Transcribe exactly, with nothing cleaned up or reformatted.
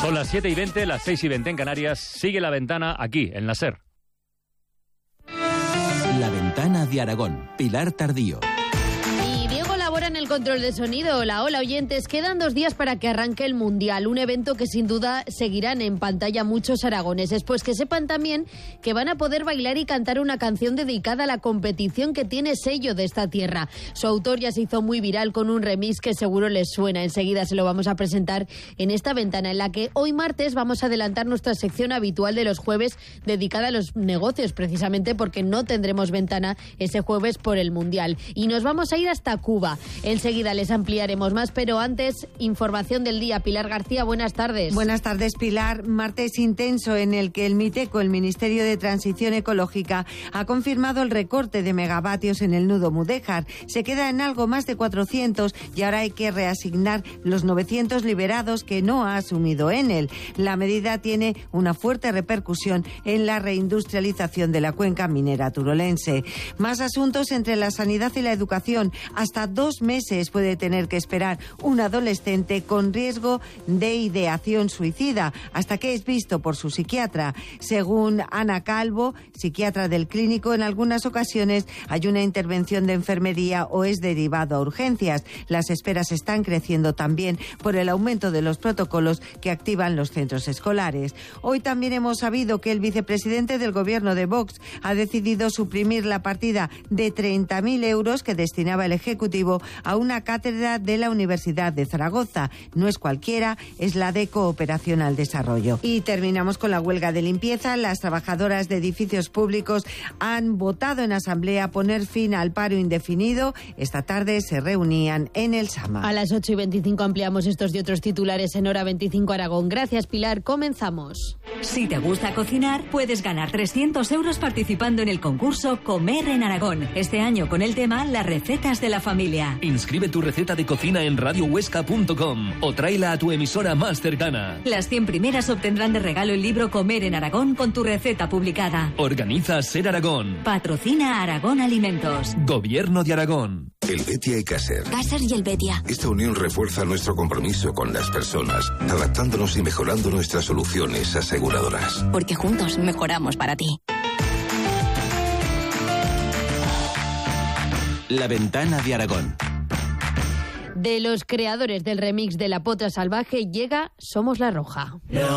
Son las siete y veinte, las seis y veinte en Canarias. Sigue La Ventana aquí, en la SER. La Ventana de Aragón, Pilar Tardío. En el control de sonido. Hola, hola oyentes, quedan dos días para que arranque el Mundial, un evento que sin duda seguirán en pantalla muchos aragoneses, pues que sepan también que van a poder bailar y cantar una canción dedicada a la competición que tiene sello de esta tierra. Su autor ya se hizo muy viral con un remix que seguro les suena. Enseguida se lo vamos a presentar en esta ventana, en la que hoy martes vamos a adelantar nuestra sección habitual de los jueves dedicada a los negocios, precisamente porque no tendremos ventana ese jueves por el Mundial. Y nos vamos a ir hasta Cuba. Enseguida les ampliaremos más, pero antes, información del día. Pilar García, buenas tardes. Buenas tardes, Pilar. Martes intenso en el que el MITECO, el Ministerio de Transición Ecológica, ha confirmado el recorte de megavatios en el nudo Mudéjar. Se queda en algo más de cuatrocientos y ahora hay que reasignar los novecientos liberados que no ha asumido Enel. La medida tiene una fuerte repercusión en la reindustrialización de la cuenca minera turolense. Más asuntos entre la sanidad y la educación. Hasta dos meses puede tener que esperar un adolescente con riesgo de ideación suicida hasta que es visto por su psiquiatra. Según Ana Calvo, psiquiatra del clínico, en algunas ocasiones hay una intervención de enfermería o es derivado a urgencias. Las esperas están creciendo también por el aumento de los protocolos que activan los centros escolares. Hoy también hemos sabido que el vicepresidente del gobierno de Vox ha decidido suprimir la partida de treinta mil euros que destinaba el Ejecutivo a una cátedra de la Universidad de Zaragoza. No es cualquiera, es la de Cooperación al Desarrollo. Y terminamos con la huelga de limpieza. Las trabajadoras de edificios públicos han votado en asamblea poner fin al paro indefinido. Esta tarde se reunían en el Sama. A las ocho y veinticinco ampliamos estos y otros titulares en Hora veinticinco Aragón. Gracias, Pilar. Comenzamos. Si te gusta cocinar, puedes ganar trescientos euros participando en el concurso Comer en Aragón. Este año con el tema Las recetas de la familia. Inscribe tu receta de cocina en radio huesca punto com o tráela a tu emisora más cercana. Las cien primeras obtendrán de regalo el libro Comer en Aragón con tu receta publicada. Organiza Ser Aragón. Patrocina Aragón Alimentos. Gobierno de Aragón. El Betia y Caser. Caser y el Betia. Esta unión refuerza nuestro compromiso con las personas, adaptándonos y mejorando nuestras soluciones aseguradoras. Porque juntos mejoramos para ti. La Ventana de Aragón. De los creadores del remix de La Potra Salvaje llega Somos la Roja.